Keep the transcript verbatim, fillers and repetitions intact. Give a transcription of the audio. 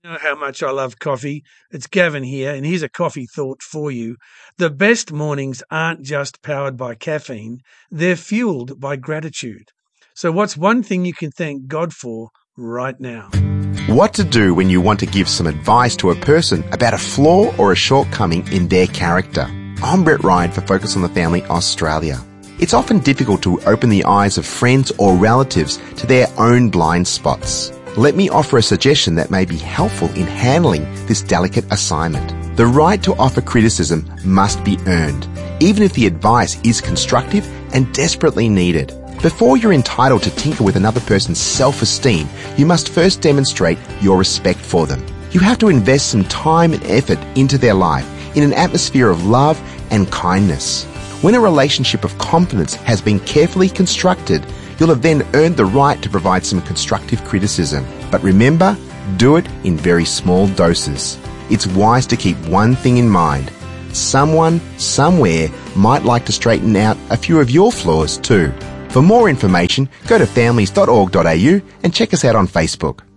You know how much I love coffee. It's Gavin here, and here's a coffee thought for you. The best mornings aren't just powered by caffeine, they're fueled by gratitude. So what's one thing you can thank God for right now? What to do when you want to give some advice to a person about a flaw or a shortcoming in their character. I'm Brett Ryan for Focus on the Family Australia. It's often difficult to open the eyes of friends or relatives to their own blind spots. Let me offer a suggestion that may be helpful in handling this delicate assignment. The right to offer criticism must be earned, even if the advice is constructive and desperately needed. Before you're entitled to tinker with another person's self-esteem, you must first demonstrate your respect for them. You have to invest some time and effort into their life in an atmosphere of love and kindness. When a relationship of confidence has been carefully constructed, you'll have then earned the right to provide some constructive criticism. But remember, do it in very small doses. It's wise to keep one thing in mind. Someone, somewhere, might like to straighten out a few of your flaws too. For more information, go to families dot org dot a u and check us out on Facebook.